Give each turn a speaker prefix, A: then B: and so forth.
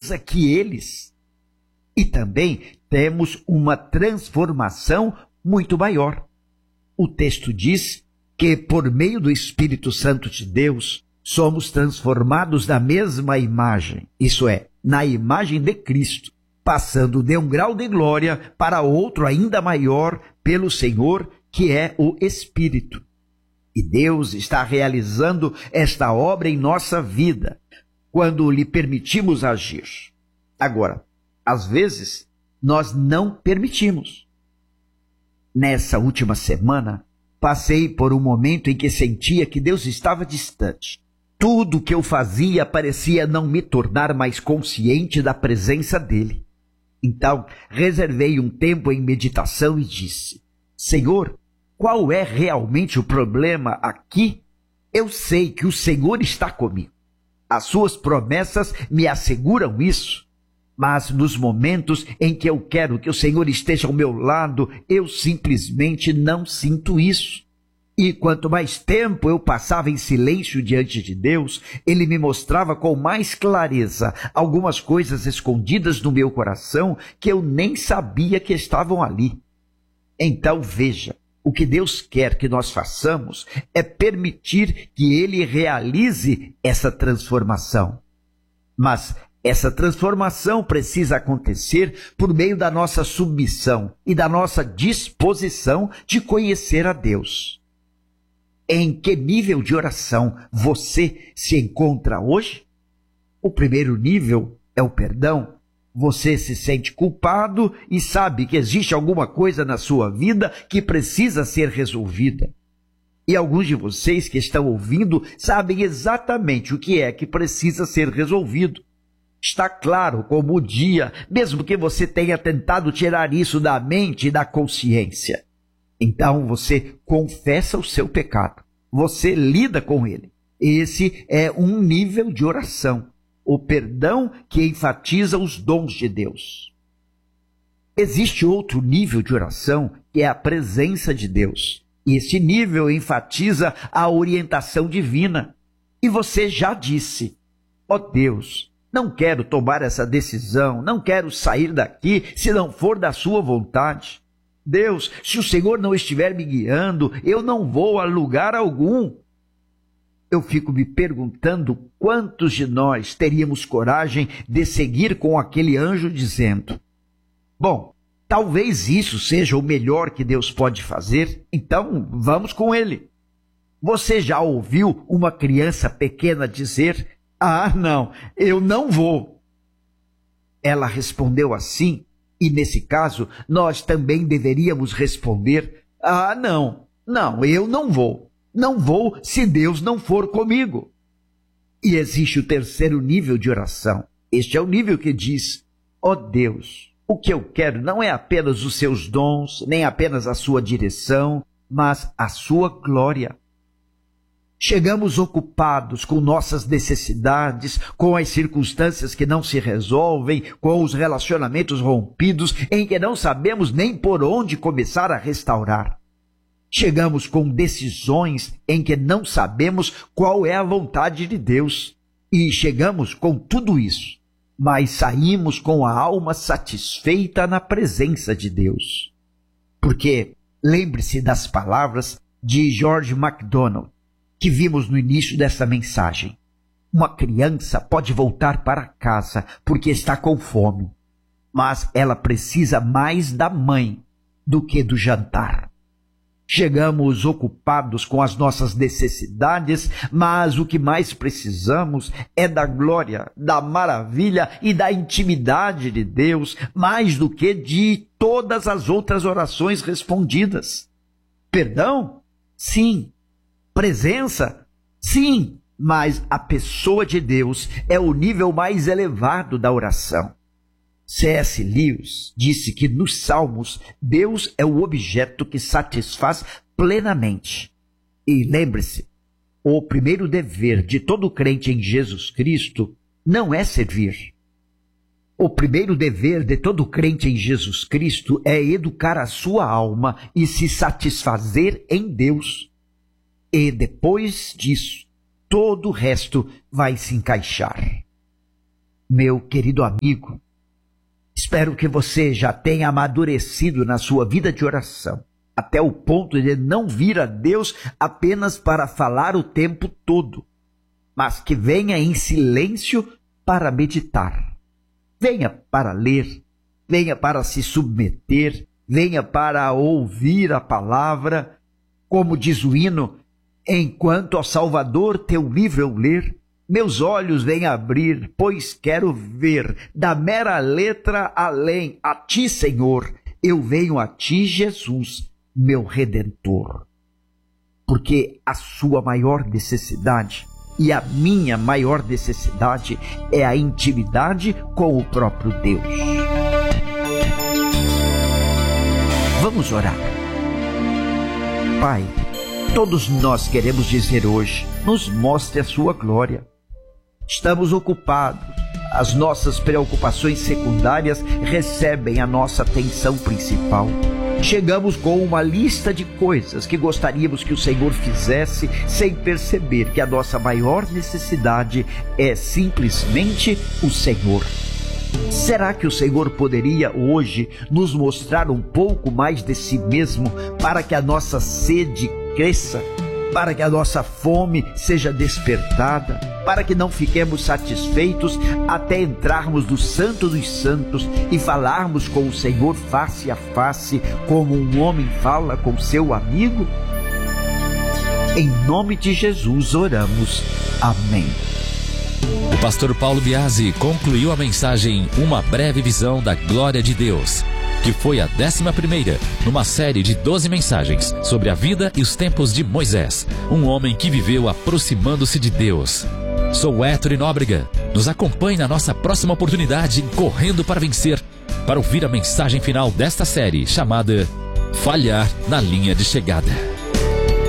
A: pureza que eles. E também temos uma transformação muito maior. O texto diz que por meio do Espírito Santo de Deus, somos transformados na mesma imagem, isso é, na imagem de Cristo, passando de um grau de glória para outro ainda maior pelo Senhor, que é o Espírito. E Deus está realizando esta obra em nossa vida, quando lhe permitimos agir. Agora, às vezes, nós não permitimos. Nessa última semana, passei por um momento em que sentia que Deus estava distante. Tudo o que eu fazia parecia não me tornar mais consciente da presença dele. Então, reservei um tempo em meditação e disse: Senhor, qual é realmente o problema aqui? Eu sei que o Senhor está comigo. As suas promessas me asseguram isso. Mas nos momentos em que eu quero que o Senhor esteja ao meu lado, eu simplesmente não sinto isso. E quanto mais tempo eu passava em silêncio diante de Deus, Ele me mostrava com mais clareza algumas coisas escondidas no meu coração que eu nem sabia que estavam ali. Então veja, o que Deus quer que nós façamos é permitir que Ele realize essa transformação. Mas essa transformação precisa acontecer por meio da nossa submissão e da nossa disposição de conhecer a Deus. Em que nível de oração você se encontra hoje? O primeiro nível é o perdão. Você se sente culpado e sabe que existe alguma coisa na sua vida que precisa ser resolvida. E alguns de vocês que estão ouvindo sabem exatamente o que é que precisa ser resolvido. Está claro como o dia, mesmo que você tenha tentado tirar isso da mente e da consciência. Então você confessa o seu pecado, você lida com ele. Esse é um nível de oração, o perdão que enfatiza os dons de Deus. Existe outro nível de oração, que é a presença de Deus. E esse nível enfatiza a orientação divina. E você já disse: ó Deus, não quero tomar essa decisão, não quero sair daqui se não for da sua vontade. Deus, se o Senhor não estiver me guiando, eu não vou a lugar algum. Eu fico me perguntando quantos de nós teríamos coragem de seguir com aquele anjo dizendo: bom, talvez isso seja o melhor que Deus pode fazer, então vamos com ele. Você já ouviu uma criança pequena dizer: ah, não, eu não vou. Ela respondeu assim, e nesse caso, nós também deveríamos responder: ah, não, eu não vou. Não vou se Deus não for comigo. E existe o terceiro nível de oração. Este é o nível que diz: ó Deus, o que eu quero não é apenas os seus dons, nem apenas a sua direção, mas a sua glória. Chegamos ocupados com nossas necessidades, com as circunstâncias que não se resolvem, com os relacionamentos rompidos, em que não sabemos nem por onde começar a restaurar. Chegamos com decisões em que não sabemos qual é a vontade de Deus. E chegamos com tudo isso, mas saímos com a alma satisfeita na presença de Deus. Porque lembre-se das palavras de George MacDonald, que vimos no início dessa mensagem. Uma criança pode voltar para casa porque está com fome, mas ela precisa mais da mãe do que do jantar. Chegamos ocupados com as nossas necessidades, mas o que mais precisamos é da glória, da maravilha e da intimidade de Deus, mais do que de todas as outras orações respondidas. Perdão? Sim. Presença? Sim, mas a pessoa de Deus é o nível mais elevado da oração. C.S. Lewis disse que nos Salmos, Deus é o objeto que satisfaz plenamente. E lembre-se, o primeiro dever de todo crente em Jesus Cristo não é servir. O primeiro dever de todo crente em Jesus Cristo é educar a sua alma e se satisfazer em Deus. E depois disso, todo o resto vai se encaixar. Meu querido amigo, espero que você já tenha amadurecido na sua vida de oração, até o ponto de não vir a Deus apenas para falar o tempo todo, mas que venha em silêncio para meditar. Venha para ler, venha para se submeter, venha para ouvir a palavra, como diz o hino, enquanto ao Salvador teu livro eu ler, meus olhos vêm abrir, pois quero ver, da mera letra além, a ti, Senhor, eu venho a ti, Jesus, meu Redentor. Porque a sua maior necessidade e a minha maior necessidade é a intimidade com o próprio Deus. Vamos orar. Pai, todos nós queremos dizer hoje, nos mostre a sua glória. Estamos ocupados, as nossas preocupações secundárias recebem a nossa atenção principal. Chegamos com uma lista de coisas que gostaríamos que o Senhor fizesse, sem perceber que a nossa maior necessidade é simplesmente o Senhor. Será que o Senhor poderia hoje nos mostrar um pouco mais de si mesmo para que a nossa sede cresça, para que a nossa fome seja despertada, para que não fiquemos satisfeitos até entrarmos no Santo dos Santos e falarmos com o Senhor face a face, como um homem fala com seu amigo? Em nome de Jesus oramos. Amém.
B: O pastor Paulo Biasi concluiu a mensagem Uma Breve Visão da Glória de Deus, que foi a 11ª numa série de 12 mensagens sobre a vida e os tempos de Moisés, um homem que viveu aproximando-se de Deus. Sou Héctor Nóbrega. Nos acompanhe na nossa próxima oportunidade, Correndo para Vencer, para ouvir a mensagem final desta série chamada Falhar na Linha de Chegada.